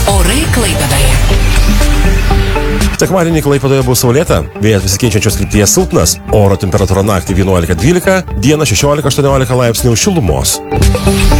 Orai Klaipėdoje. Sekmadienį Klaipėdoje bus saulėta, vėjas besikeičiančios krypties silpnas, oro temperatūra naktį 11-12, dieną 16-18 laipsnių šilumos.